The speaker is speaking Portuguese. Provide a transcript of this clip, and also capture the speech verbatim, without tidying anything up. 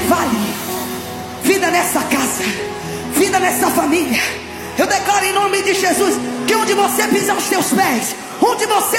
vale. Vida nessa casa, vida nessa família. Eu declaro em nome de Jesus que onde você pisar os seus pés, onde você